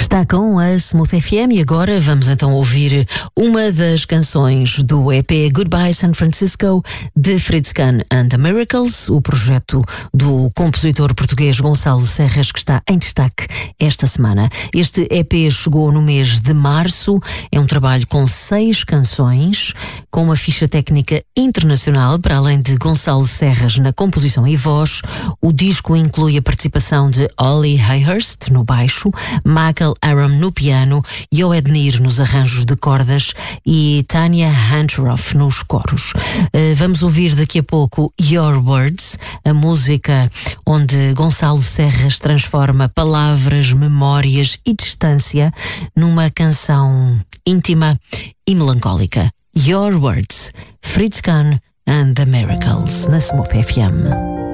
Está com a Smooth FM e agora vamos então ouvir uma das canções do EP Goodbye San Francisco de Fritz Kahn and the Miracles, o projeto do compositor português Gonçalo Serras, que está em destaque esta semana. Este EP chegou no mês de março, é um trabalho com 6 canções, com uma ficha técnica internacional, para além de Gonçalo Serras na composição e voz. O disco inclui a participação de Ollie Hayhurst no baixo, Michael Aram no piano, Yoed Nir nos arranjos de cordas e Tanya Hantroff nos coros. Vamos ouvir daqui a pouco Your Words, a música onde Gonçalo Serras transforma palavras, memórias e distância numa canção íntima e melancólica. Your Words, Fritz Kahn and the Miracles, na Smooth FM.